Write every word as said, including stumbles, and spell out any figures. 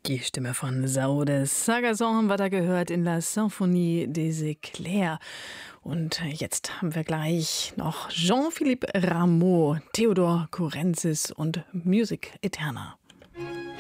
Die Stimme von Saude Sagazon haben wir da gehört in La Symphonie des Éclairs. Und jetzt haben wir gleich noch Jean-Philippe Rameau, Theodor Kurensis und Music Eterna.